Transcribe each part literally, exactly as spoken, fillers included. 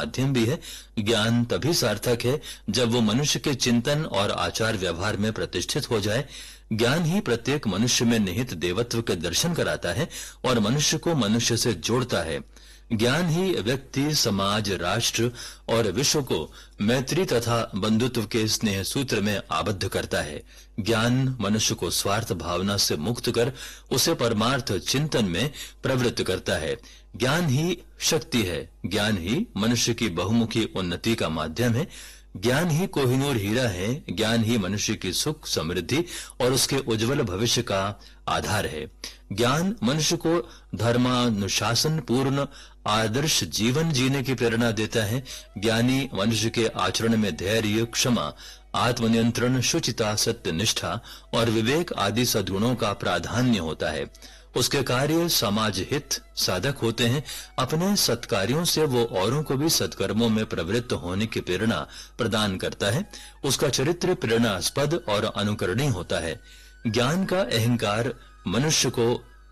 माध्यम भी है। ज्ञान तभी सार्थक है जब वो मनुष्य के चिंतन और आचार व्यवहार में प्रतिष्ठित हो जाए। ज्ञान ही प्रत्येक मनुष्य में निहित देवत्व के दर्शन कराता है और मनुष्य को मनुष्य से जोड़ता है। ज्ञान ही व्यक्ति, समाज, राष्ट्र और विश्व को मैत्री तथा बंधुत्व के स्नेह सूत्र में आबद्ध करता है। ज्ञान मनुष्य को स्वार्थ भावना से मुक्त कर उसे परमार्थ चिंतन में प्रवृत्त करता है। ज्ञान ही शक्ति है। ज्ञान ही मनुष्य की बहुमुखी उन्नति का माध्यम है। ज्ञान ही कोहिनूर हीरा है। ज्ञान ही मनुष्य की सुख, समृद्धि और उसके उज्जवल भविष्य का आधार है। ज्ञान मनुष्य को धर्मानुशासन पूर्ण आदर्श जीवन जीने की प्रेरणा देता है। ज्ञानी मनुष्य के आचरण में धैर्य, क्षमा, आत्मनियंत्रण, शुचिता, सत्यनिष्ठा और विवेक आदि सद्गुणों का प्राधान्य होता है। उसके कार्य समाज हित साधक होते हैं। अपने सत्कार्यों से वो औरों को भी सत्कर्मों में प्रवृत्त होने की प्रेरणा प्रदान करता है। उसका चरित्र प्रेरणास्पद और अनुकरणीय होता है। ज्ञान का अहंकार मनुष्य को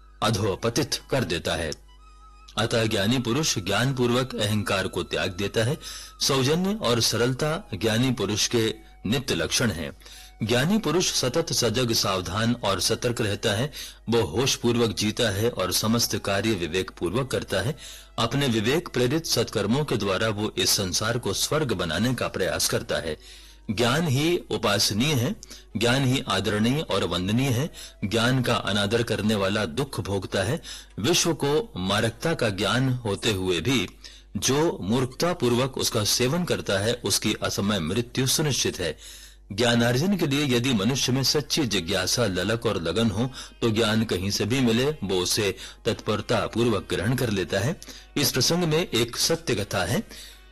अधोपतित कर देता है। अतः ज्ञानी पुरुष ज्ञान पूर्वक अहंकार को त्याग देता है। सौजन्य और सरलता ज्ञानी पुरुष के नित्य लक्षण हैं। ज्ञानी पुरुष सतत सजग, सावधान और सतर्क रहता है। वो होश पूर्वक जीता है और समस्त कार्य विवेक पूर्वक करता है। अपने विवेक प्रेरित सत्कर्मों के द्वारा वो इस संसार को स्वर्ग बनाने का प्रयास करता है। ज्ञान ही उपासनीय है। ज्ञान ही आदरणीय और वंदनीय है। ज्ञान का अनादर करने वाला दुख भोगता है। विश्व को मारकता का ज्ञान होते हुए भी जो मूर्खता पूर्वक उसका सेवन करता है, उसकी असमय मृत्यु सुनिश्चित है। ज्ञानार्जन के लिए यदि मनुष्य में सच्ची जिज्ञासा, ललक और लगन हो तो ज्ञान कहीं से भी मिले वो उसे तत्परता पूर्वक ग्रहण कर लेता है। इस प्रसंग में एक सत्य कथा है।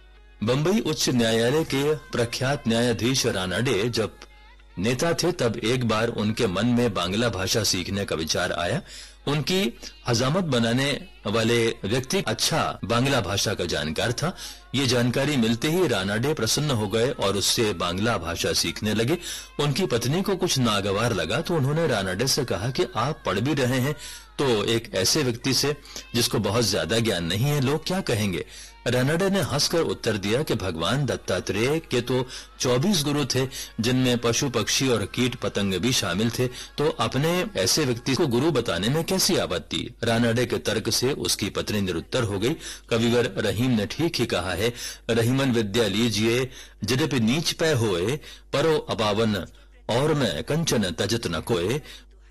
बंबई उच्च न्यायालय के प्रख्यात न्यायाधीश रानाडे जब नेता थे तब एक बार उनके मन में बांग्ला भाषा सीखने का विचार आया। उनकी हजामत बनाने वाले व्यक्ति अच्छा बांग्ला भाषा का जानकार था। ये जानकारी मिलते ही रानाडे प्रसन्न हो गए और उससे बांग्ला भाषा सीखने लगे। उनकी पत्नी को कुछ नागवार लगा तो उन्होंने रानाडे से कहा कि आप पढ़ भी रहे हैं तो एक ऐसे व्यक्ति से जिसको बहुत ज्यादा ज्ञान नहीं है, लोग क्या कहेंगे। रानाडे ने हंसकर उत्तर दिया कि भगवान दत्तात्रेय के तो चौबीस गुरु थे, जिनमें पशु, पक्षी और कीट पतंग भी शामिल थे, तो अपने ऐसे व्यक्ति को गुरु बताने में कैसी आपत्ति। रानाडे के तर्क से उसकी पत्नी निरुत्तर हो गई। कविवर रहीम ने ठीक ही कहा है, रहीमन विद्या लीजिए यद्यपि नीच पै होए, परो अपावन और मैं कंचन तजत न कोए।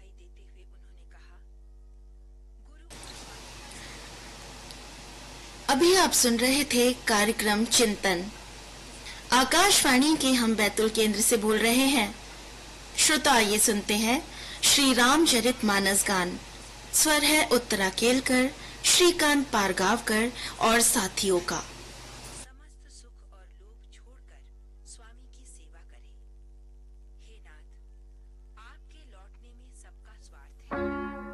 अभी आप सुन रहे थे कार्यक्रम चिंतन। आकाशवाणी के हम बैतुल केंद्र से बोल रहे हैं। श्रोता ये सुनते हैं श्री रामचरित मानस गान। स्वर है उत्तरा केलकर, श्रीकांत पारगावकर और साथियों का।